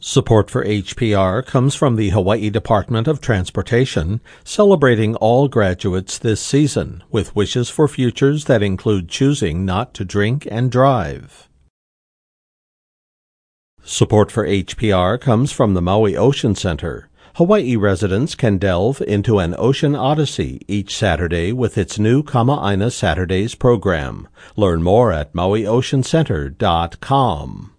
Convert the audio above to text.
Support for HPR comes from the Hawaii Department of Transportation, celebrating all graduates this season with wishes for futures that include choosing not to drink and drive. Support for HPR comes from the Maui Ocean Center. Hawaii residents can delve into an ocean odyssey each Saturday with its new Kama'aina Saturdays program. Learn more at mauioceancenter.com.